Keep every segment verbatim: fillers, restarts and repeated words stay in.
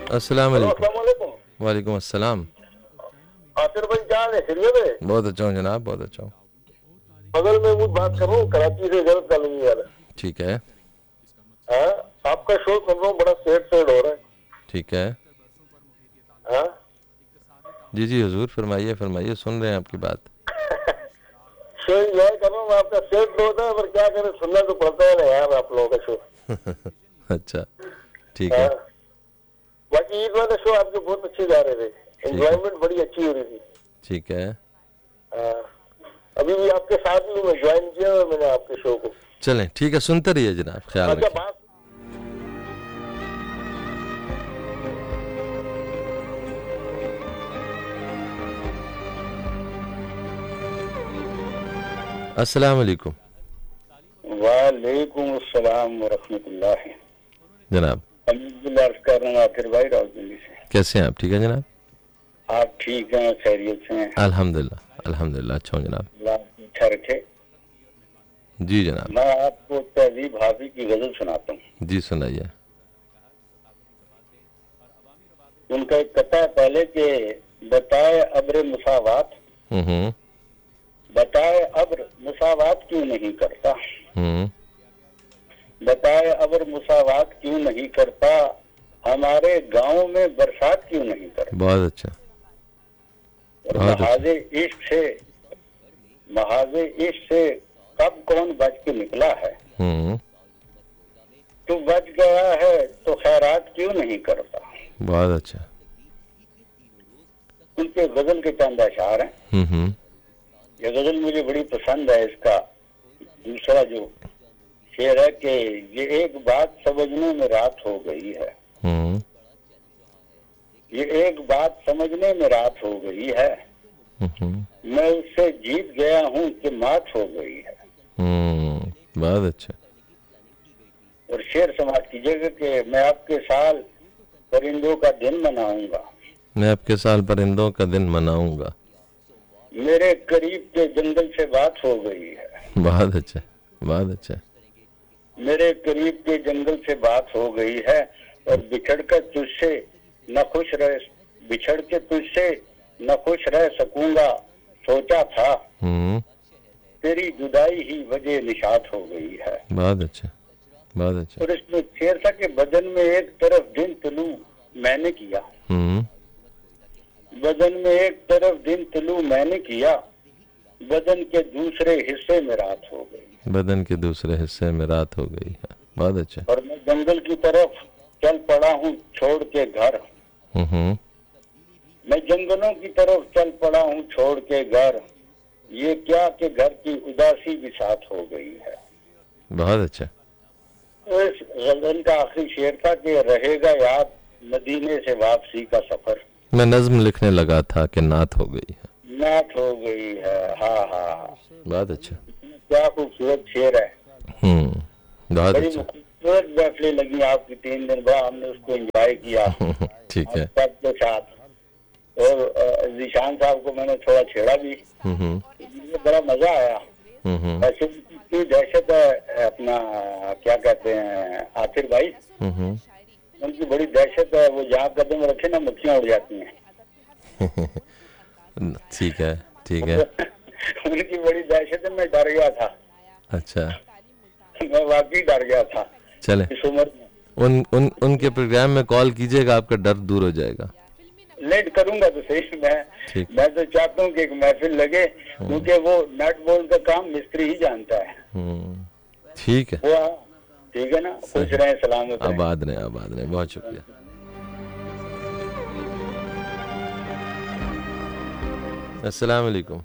अस्सलाम हेलो, वालेकुम। अस्सलाम वालेकुम। वालेकुम अस्सलाम। आसिर भाई क्या हाल है, खैरियत है? बहुत अच्छा हूँ जनाब, बहुत अच्छा हूँ। फजल महमूद बात कर रहा हूँ, कराची से जरूरत कॉलोनी वाला। ठीक है, हाँ, आपका शो सुन रहा हूँ, बड़ा सेड सेड हो रहा है। ठीक है। हाँ, जी जी हुजूर, फरमाइए फरमाइए, सुन रहे हैं आपकी बात। शो एंजॉय कर रहा हूँ, आपका सेड तो होता है, पर क्या करें, सुनना तो पड़ता है ना यार आप लोगों का शो। अच्छा, ठीक हाँ, है, बाकी ईद वाले शो आपके बहुत अच्छे जा रहे थे, ठीक है, एंजॉयमेंट बड़ी अच्छी हो रही थी। ठीक है। हाँ, अभी भी आपके साथ ही मैं ज्वाइन किया और मैंने आपके शो को। चलें, ठीक है, सुनते रहिए जनाब, ख्याल अच्छा, रखिए। बात अस्सलाम वालेकुम वालेकुम अस्सलाम व रहमतुल्लाह। जनाब, अल्हम्दुलिल्लाह, अर्ज़ कर रहा हूँ आखिर भाई रावलपिंडी से। कैसे हैं आप? ठीक है जनाब, आप ठीक हैं, खैरियत से हैं? अल्हम्दुलिल्लाह अल्हम्दुलिल्लाह, अच्छा हूँ जनाब। अल्लाह आपको अच्छा रखे। जी जनाब, मैं आपको तहजीब हाफिज की गजल सुनाता हूँ। जी सुनाइए। उनका एक कथा है पहले के, बताए अब्र मुसावात, हम्म हम्म बताए अब्र मुसावात क्यों नहीं करता, हम्म, बताए अब्र मुसावात क्यों नहीं करता, हमारे गांव में बरसात क्यों नहीं करता। बहुत अच्छा, और बहुत अच्छा। महाजे इश्क से, महाजे इश्क से कब कौन बच के निकला है, हम्म, तू बच गया है तो खैरात क्यों नहीं करता। बहुत अच्छा। उनके गजल के चंद अशार हैं। हम्म हम्म, ये गजल मुझे बड़ी पसंद है। इसका दूसरा जो शेर है कि ये एक बात समझने में रात हो गई है, हम्म ये एक बात समझने में रात हो गई है, हम्म मैं उससे जीत गया हूँ कि मात हो गई है। हम्म, बहुत अच्छा। और शेर समाज कीजिएगा कि मैं आपके साल परिंदों का दिन मनाऊंगा, मैं आपके साल परिंदों का दिन मनाऊंगा। मेरे करीब के जंगल से बात हो गई है, बहुत अच्छा, बहुत अच्छा। मेरे करीब के जंगल से बात हो गई है, और बिछड़ कर तुझसे न खुश रह, बिछड़ के तुझसे न खुश रह सकूंगा, सोचा था हम्म, तेरी जुदाई ही वजह निशात हो गई है। बहुत अच्छा, बहुत अच्छा। और इसमें शेर था कि बदन में एक तरफ दिन तुलू मैंने किया, हम्म, बदन में एक तरफ दिन तुलू मैंने किया, बदन के दूसरे हिस्से में रात हो गई, बदन के दूसरे हिस्से में रात हो गई है। बहुत अच्छा। और मैं जंगल की तरफ चल पड़ा हूँ छोड़ के घर, हम्म, मैं जंगलों की तरफ चल पड़ा हूँ छोड़ के घर, ये क्या कि घर की उदासी भी साथ हो गई है। बहुत अच्छा। तो इस गजल का आखिरी शेर था कि रहेगा याद मदीने से वापसी का सफर, मैं नज्म लिखने लगा था कि नात हो गई है। नात हो गई है। हाँ हाँ, बहुत अच्छा। क्या खूबसूरत शेर है। हम्म, बहुत बड़ी अच्छा। खूबसूरत महफिलें लगी आपकी, तीन दिन बाद हमने उसको एंजॉय किया ठीक है। आप सबके साथ। और अ, जीशान साहब को मैंने थोड़ा छेड़ा भी, हम्म मुझे बड़ा मजा आया। हम्म वैसे इतनी दहशत है अपना, क्या कहते हैं आसिर भाई, हम्म, उनकी बड़ी दहशत है, वो जहाँ कदम रखे ना मक्खियाँ उड़ जाती हैं। ठीक है, ठीक है। उनकी बड़ी दहशत है, मैं डर गया था, अच्छा, मैं वाकई डर गया था चले, इस उम्र में। उन उन उनके प्रोग्राम में कॉल कीजिएगा, आपका डर दूर हो जाएगा। लेट करूंगा तो सही। मैं ठीक। मैं तो चाहता हूँ कि एक महफिल लगे, क्योंकि वो नट बोल्ट का काम मिस्त्री ही जानता है। हम्म, ठीक है। वो ठीक है ना, खुश रहें, सलामत रहें। आबाद रहे, आबाद रहे, बहुत शुक्रिया। अस्सलाम वालेकुम।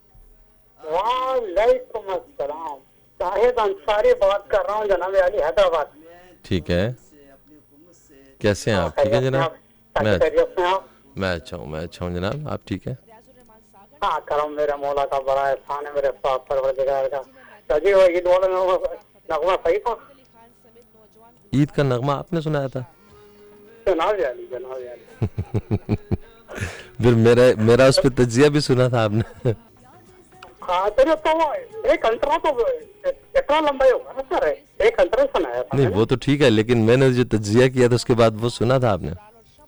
वालेकुम अस्सलाम। शाहिद अंसारी बात कर रहा हूँ जनाब अली, हैदराबाद। ठीक है, कैसे हैं आप? ठीक है जनाब, मैं खैरियत में आप? मैं अच्छा हूँ, मैं अच्छा हूँ जनाब, आप ठीक है? हाँ, करम मेरे मौला का बड़ा एहसान है, मेरे पाक परवरदिगार का। तो जी वो ईद वाले नगमा सही था? ईद का नगमा आपने सुनाया था? जनाब अली, जनाब अली। फिर मेरा मेरा उस पर तजिया भी सुना था आपने? हाँ, तो एक अंतरा तो इतना लंबा ही होगा ना सर, एक अंतरा सुनाया था। नहीं, वो तो ठीक है, लेकिन मैंने जो तजिया किया था उसके बाद वो सुना था आपने?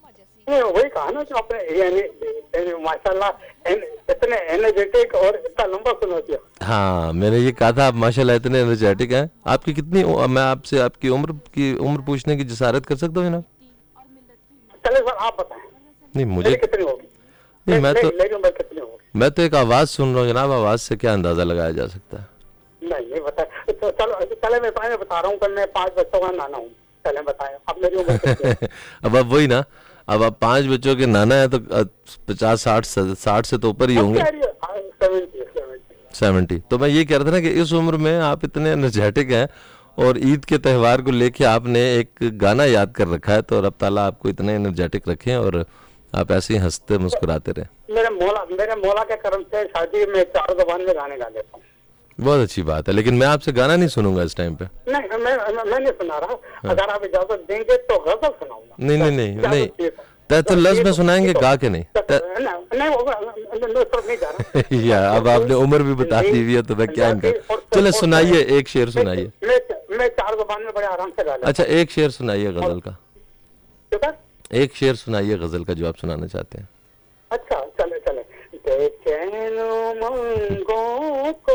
नहीं वही कहा ना जो आपने यानी यानी माशाल्लाह एन- इतने एनर्जेटिक और इतना लंबा सुना दिया। हाँ, मैंने ये कहा था आप माशाल्लाह इतने एनर्जेटिक हैं। आपकी कितनी उ- मैं आपसे आपकी उम्र की उम्र पूछने की जसारत कर सकता हूँ जनाब? चले सर आप बताएं नहीं मेरी मुझे कितनी होगी? नहीं मैं तो मेरी उम्र कितनी होगी? मैं तो एक आवाज सुन रहा हूँ जनाब, आवाज से क्या अंदाजा लगाया जा सकता है? नहीं नहीं बताए तो चलो चले मैं मैं बता रहा हूँ कल मैं पांच बच्चों का नाना हूँ। चले बताएं अब मेरी उम्र कितनी है? अब आप वही ना, अब आप पांच बच्चों के नाना है तो अ, पचास साठ साठ से तो ऊपर ही होंगे। Seventy seventy seventy. तो मैं ये कह रहा था ना कि इस उम्र में आप इतने एनर्जेटिक हैं और ईद के त्यौहार को लेके आपने एक गाना याद कर रखा है, तो रब ताला आपको इतने एनर्जेटिक रखें और आप ऐसे ही हंसते मुस्कुराते रहे। मेरे मौला मेरे मौला के कर्म से शादी में चार जबान में गाने गा लेता हूँ। बहुत अच्छी बात है, लेकिन मैं आपसे गाना नहीं सुनूंगा इस टाइम पे। नहीं मैं मैं मैं नहीं सुना रहा। अगर आप इजाजत देंगे तो गजल सुनाऊंगा। नहीं नहीं नहीं इजाजत नहीं, चाहिए तो। तय तो लफ्ज में तो- सुनाएंगे, तो- गा के नहीं। तो- तय- नहीं नहीं वो- मैं मैं उस तरफ नहीं जा रहा। या अब आपने उम्र भी बता दी हुई है तो मैं क्या इनका। चलो सुनाइए, एक शेर सुनाइए। मैं मैं चार जबान में बड़े आराम से गा लेता अच्छा एक शेर सुनाइए गजल का, हूँ। ठीक है? एक शेर सुनाइए गजल का जो आप सुनाना चाहते हैं। अच्छा चले चले बेचैनो मंगों को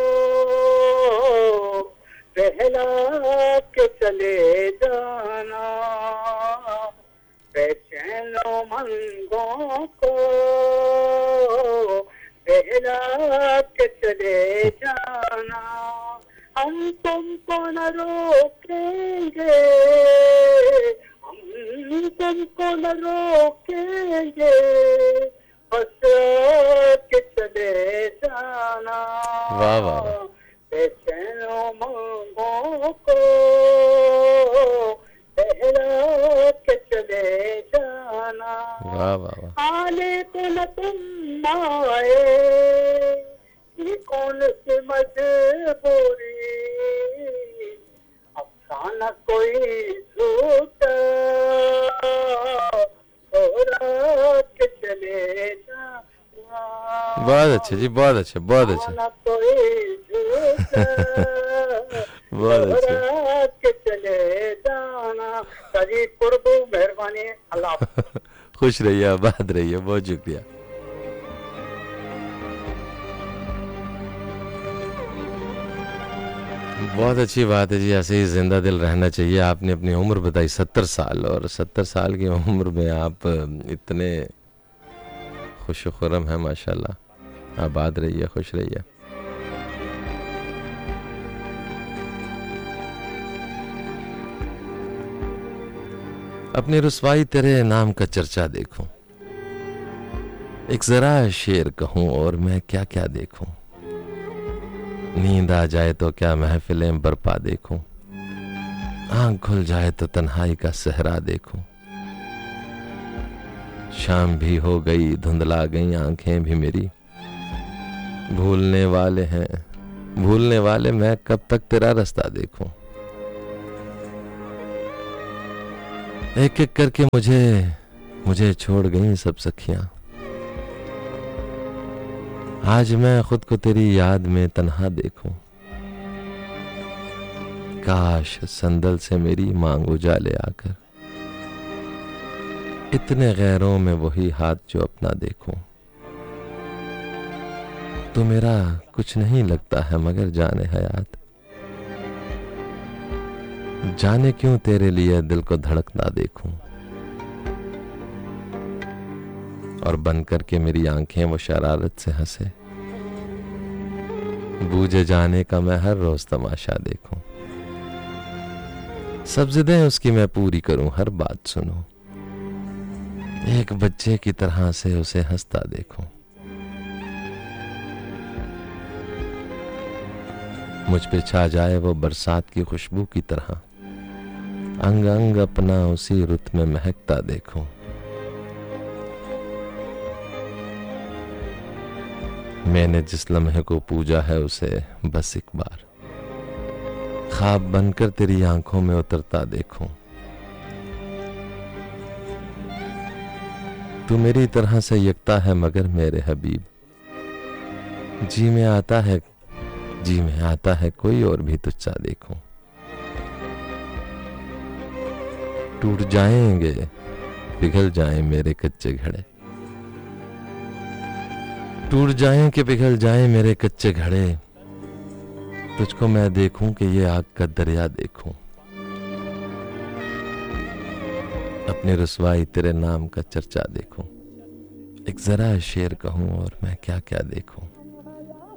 बहला के चले जाना, बेचैनो मंगों को बहला के चले जाना, हम तुमको न रोकेंगे, हम तुमको न रोकेंगे, बस के चले जाना। वाह वाह वाह। बेचैनो मंगों को बहला के चले जाना, वाह वाह वाह। आने को न तुम आए, ये कौन सी मजबूरी, अफसाना कोई झूठा छोड़ा के चले जाना। बहुत अच्छे जी, बहुत अच्छे, बहुत अच्छे, अफसाना कोई झूठा बहुत अच्छे। छोड़ा के चले जाना। सजी कुर्बू मेहरबानी अल्लाह हाफ़िज़। खुश रहिए, आबाद रहिए, बहुत शुक्रिया। बहुत अच्छी बात है जी, ऐसे ही जिंदा दिल रहना चाहिए। आपने अपनी उम्र बताई सत्तर साल, और सत्तर साल की उम्र में आप इतने खुश खुरम हैं माशाल्लाह। आबाद रहिए, खुश रहिए। अपनी रुसवाई तेरे नाम का चर्चा देखूं, एक जरा शेर कहूं और मैं क्या क्या देखूं, नींद आ जाए तो क्या महफिलें बरपा देखूं, आंख खुल जाए तो तन्हाई का सहरा देखूं, शाम भी हो गई धुंधला गई आंखें भी मेरी, भूलने वाले हैं भूलने वाले मैं कब तक तेरा रास्ता देखूं, एक एक करके मुझे मुझे छोड़ गई सब सखियां, आज मैं खुद को तेरी याद में तन्हा देखूं, काश संदल से मेरी मांग उजाले आकर, इतने गैरों में वही हाथ जो अपना देखूं, तो मेरा कुछ नहीं लगता है मगर जाने हयात, जाने क्यों तेरे लिए दिल को धड़कना देखूं, और बंद करके मेरी आंखें वो शरारत से हंसे, बूझे जाने का मैं हर रोज तमाशा देखूं, सब जिदें उसकी मैं पूरी करूं, हर बात सुनूं, एक बच्चे की तरह से उसे हंसता देखूं, मुझ पे छा जाए वो बरसात की खुशबू की तरह, अंग अंग अपना उसी रुत में महकता देखूं, मैंने जिस लम्हे को पूजा है उसे बस एक बार ख्वाब बनकर तेरी आंखों में उतरता देखूं, तू मेरी तरह से यकता है मगर मेरे हबीब, जी में आता है जी में आता है कोई और भी तुझसा देखूं, टूट जाएंगे पिघल जाएं मेरे कच्चे घड़े, टूट जाएं कि पिघल जाएं मेरे कच्चे घड़े, तुझको मैं देखूं कि ये आग का दरिया देखूं, अपनी रुसवाई तेरे नाम का चर्चा देखूं, एक जरा शेर कहूं और मैं क्या क्या देखूं।